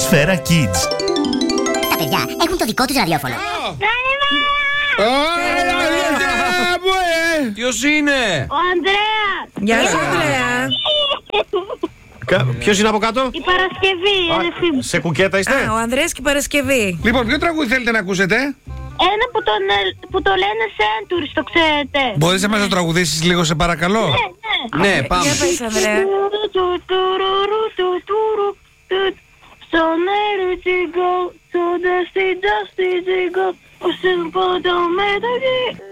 Σφαίρα Kids. Τα παιδιά έχουν το δικό τους ραδιόφωνο. Ποιος είναι? Ο Ανδρέας. Γεια σου, Ανδρέα. Ποιος είναι από κάτω? Η Παρασκευή, η αδερφή μου. Σε κουκέτα είστε? Ο Ανδρέας και η Παρασκευή. Λοιπόν, ποιο τραγούδι θέλετε να ακούσετε? Ένα που το λένε Centuries, το ξέρετε. Μπορείς να μας το τραγουδήσεις λίγο, σε παρακαλώ? Ναι, πάμε. Για πες, Ανδρέα. So near to go, so dusty to go. Oh, simple, don't matter.